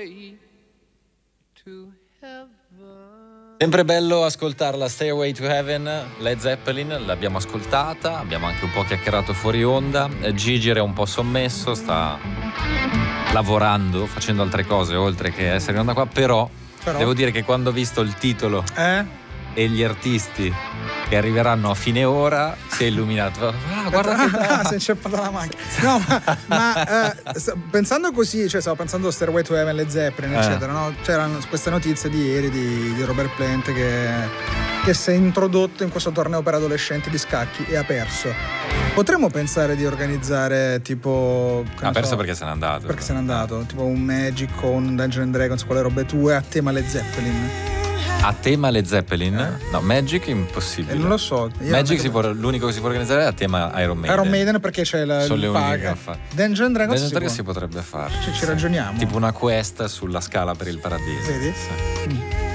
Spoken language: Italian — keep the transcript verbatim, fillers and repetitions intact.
Stairway to Heaven. Sempre bello ascoltarla, Stairway to Heaven, Led Zeppelin, l'abbiamo ascoltata, abbiamo anche un po' chiacchierato fuori onda. Gigi era un po' sommesso, sta lavorando, facendo altre cose oltre che essere in onda qua, però, però... devo dire che quando ho visto il titolo eh? e gli artisti che arriveranno a fine ora si è illuminato. Ah, guarda che ah, si è inceppata la macchina. No, ma, ma eh, pensando così, cioè stavo pensando a Stairway to Heaven, Led Zeppelin, eh. eccetera, no? C'erano queste notizie di ieri di, di Robert Plant che, che si è introdotto in questo torneo per adolescenti di scacchi e ha perso. Potremmo pensare di organizzare tipo... Ha perso so, perché se n'è andato. Perché se n'è andato, tipo un Magic o un Dungeons and Dragons, quelle robe tue a tema Led Zeppelin. A tema Led Zeppelin? Eh? No, Magic è impossibile. Eh, non lo so. Io Magic si può, l'unico che si può organizzare è a tema Iron Maiden. Iron Maiden perché c'è la Sono le uniche paga. che fa. Dungeons and Dragons si, si, si potrebbe fare. Ci, ci sì. ragioniamo. Tipo una quest sulla scala per il paradiso. Vedi? Sì. Mm.